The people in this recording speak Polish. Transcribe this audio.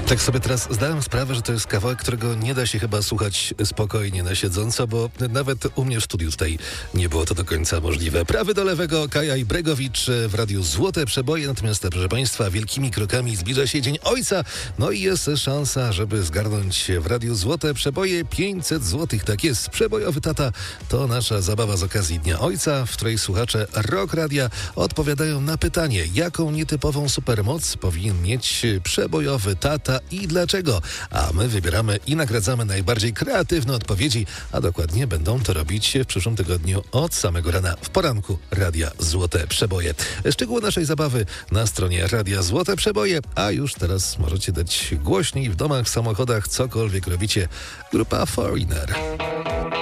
Tak sobie teraz zdałem sprawę, że to jest kawałek, którego nie da się chyba słuchać spokojnie na siedząco, bo nawet u mnie w studiu tutaj nie było to do końca możliwe. Prawy do lewego, Kaja i Bregowicz w Radiu Złote Przeboje, natomiast proszę Państwa, wielkimi krokami zbliża się Dzień Ojca, no i jest szansa, żeby zgarnąć w Radiu Złote Przeboje 500 zł. Tak jest, Przebojowy Tata to nasza zabawa z okazji Dnia Ojca, w której słuchacze Rock Radia odpowiadają na pytanie, jaką nietypową supermoc powinien mieć przebojowy tata i dlaczego? A my wybieramy i nagradzamy najbardziej kreatywne odpowiedzi, a dokładnie będą to robić w przyszłym tygodniu od samego rana w poranku Radia Złote Przeboje. Szczegóły naszej zabawy na stronie Radia Złote Przeboje, a już teraz możecie dać głośniej w domach, w samochodach, cokolwiek robicie. Grupa Foreigner.